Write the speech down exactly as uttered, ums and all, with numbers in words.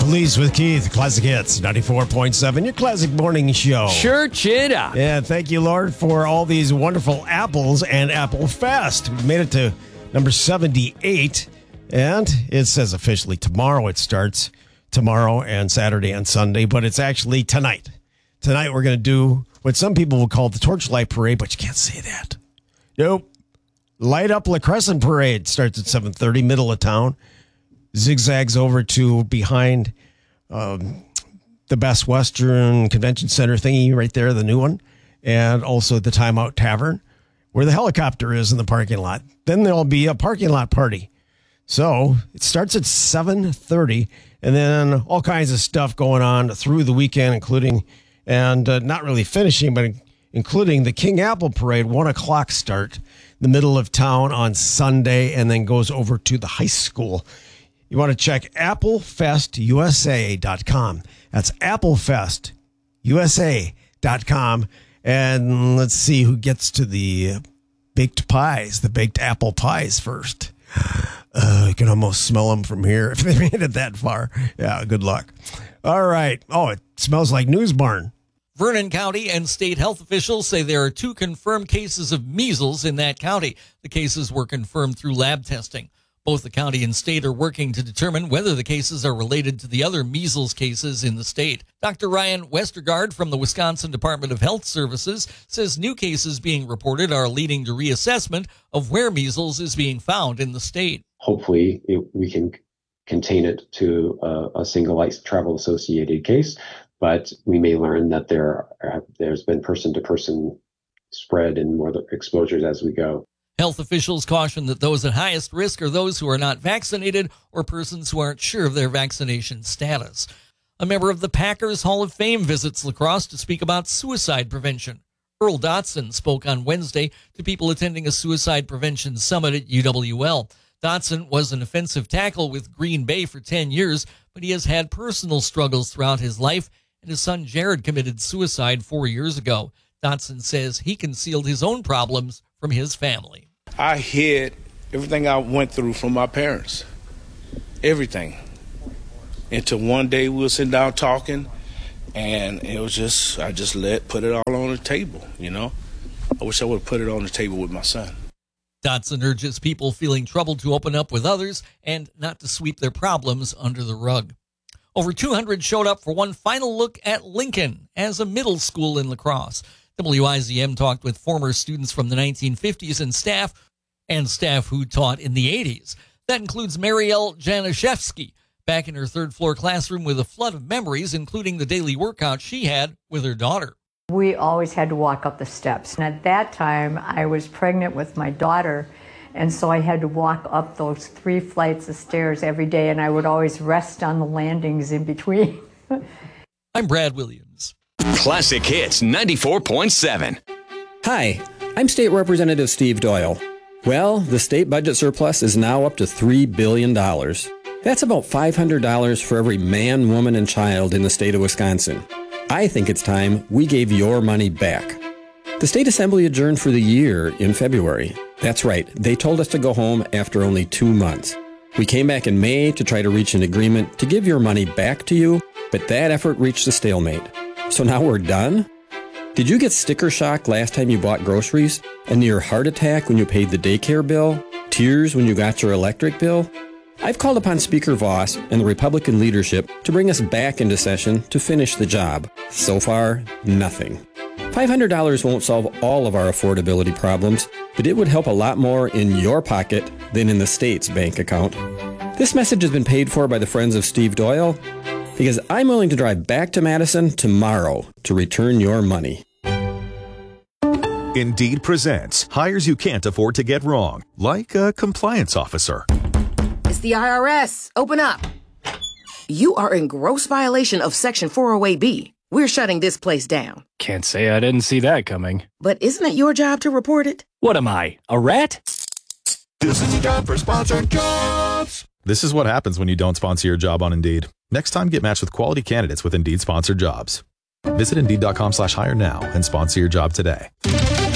Police with Keith, Classic Hits, ninety-four point seven, your classic morning show. Church it up. Yeah, thank you, Lord, for all these wonderful apples and Apple Fest. We made it to number seventy-eight, and it says officially tomorrow it starts, tomorrow and Saturday and Sunday, but it's actually tonight. Tonight we're going to do what some people will call the Torchlight Parade, but you can't say that. Nope. Light Up La Crescent Parade starts at seven thirty, middle of town. Zigzags over to behind um, the Best Western Convention Center thingy right there, the new one, and also the Timeout Tavern, where the helicopter is in the parking lot. Then there'll be a parking lot party. So it starts at seven thirty, and then all kinds of stuff going on through the weekend, including, and uh, not really finishing, but including the King Apple Parade, one o'clock start, the middle of town on Sunday, and then goes over to the high school. You want to check apple fest u s a dot com. That's apple fest u s a dot com. And let's see who gets to the baked pies, the baked apple pies first. Uh, you can almost smell them from here if they made it that far. Yeah, good luck. All right. Oh, it smells like News Barn. Vernon County and state health officials say there are two confirmed cases of measles in that county. The cases were confirmed through lab testing. Both the county and state are working to determine whether the cases are related to the other measles cases in the state. Doctor Ryan Westergaard from the Wisconsin Department of Health Services says new cases being reported are leading to reassessment of where measles is being found in the state. Hopefully it, we can contain it to a, a single travel associated case, but we may learn that there are, there's been person-to-person spread and more exposures as we go. Health officials caution that those at highest risk are those who are not vaccinated or persons who aren't sure of their vaccination status. A member of the Packers Hall of Fame visits La Crosse to speak about suicide prevention. Earl Dotson spoke on Wednesday to people attending a suicide prevention summit at U W L. Dotson was an offensive tackle with Green Bay for ten years, but he has had personal struggles throughout his life, and his son Jared committed suicide four years ago. Dotson says he concealed his own problems from his family. I hid everything I went through from my parents, everything. Until one day we were sitting down talking, and it was just, I just let, put it all on the table, you know. I wish I would have put it on the table with my son. Dotson urges people feeling troubled to open up with others and not to sweep their problems under the rug. Over two hundred showed up for one final look at Lincoln as a middle school in La Crosse. W I Z M talked with former students from the nineteen fifties and staff, and staff who taught in the eighties. That includes Marielle Januszewski, back in her third-floor classroom with a flood of memories, including the daily workout she had with her daughter. We always had to walk up the steps. And at that time, I was pregnant with my daughter, and so I had to walk up those three flights of stairs every day, and I would always rest on the landings in between. I'm Brad Williams. Classic Hits ninety-four point seven. Hi, I'm State Representative Steve Doyle. Well, the state budget surplus is now up to three billion dollars. That's about five hundred dollars for every man, woman, and child in the state of Wisconsin. I think it's time we gave your money back. The State Assembly adjourned for the year in February. That's right, they told us to go home after only two months. We came back in May to try to reach an agreement to give your money back to you, but that effort reached a stalemate. So now we're done? Did you get sticker shock last time you bought groceries? A near heart attack when you paid the daycare bill? Tears when you got your electric bill? I've called upon Speaker Voss and the Republican leadership to bring us back into session to finish the job. So far, nothing. five hundred dollars won't solve all of our affordability problems, but it would help a lot more in your pocket than in the state's bank account. This message has been paid for by the Friends of Steve Doyle, because I'm willing to drive back to Madison tomorrow to return your money. Indeed presents hires you can't afford to get wrong, like a compliance officer. It's the I R S. Open up. You are in gross violation of Section four oh eight B. We're shutting this place down. Can't say I didn't see that coming. But isn't it your job to report it? What am I, a rat? This is a job for sponsored jobs. This is what happens when you don't sponsor your job on Indeed. Next time, get matched with quality candidates with Indeed sponsored jobs. Visit Indeed.com slash hire now and sponsor your job today.